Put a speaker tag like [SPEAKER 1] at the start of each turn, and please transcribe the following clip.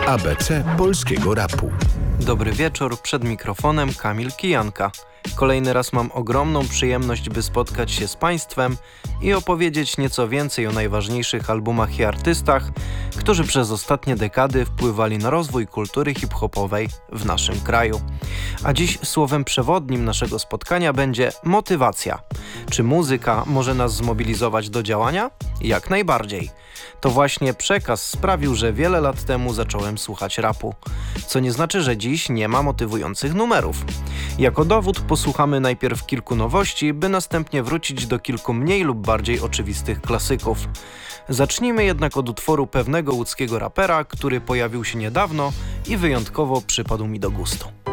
[SPEAKER 1] ABC polskiego rapu.
[SPEAKER 2] Dobry wieczór, przed mikrofonem Kamil Kijanka. Kolejny raz mam ogromną przyjemność, by spotkać się z Państwem i opowiedzieć nieco więcej o najważniejszych albumach i artystach, którzy przez ostatnie dekady wpływali na rozwój kultury hip-hopowej w naszym kraju. A dziś słowem przewodnim naszego spotkania będzie motywacja. Czy muzyka może nas zmobilizować do działania? Jak najbardziej. To właśnie przekaz sprawił, że wiele lat temu zacząłem słuchać rapu. Co nie znaczy, że dziś nie ma motywujących numerów. Jako dowód posłuchamy najpierw kilku nowości, by następnie wrócić do kilku mniej lub bardziej oczywistych klasyków. Zacznijmy jednak od utworu pewnego łódzkiego rapera, który pojawił się niedawno i wyjątkowo przypadł mi do gustu.